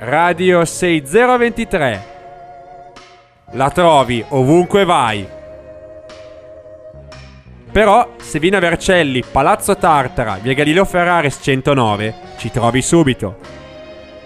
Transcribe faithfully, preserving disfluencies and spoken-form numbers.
Radio seixicentodue. La trovi ovunque vai. Però, se vieni a Vercelli, Palazzo Tartara, via Galileo Ferraris centonove, ci trovi subito.